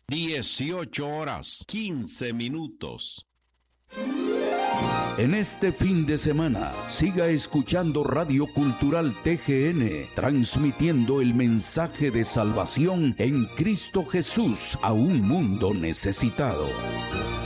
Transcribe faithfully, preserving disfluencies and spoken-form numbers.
dieciocho horas, quince minutos. En este fin de semana, siga escuchando Radio Cultural T G N, transmitiendo el mensaje de salvación en Cristo Jesús a un mundo necesitado.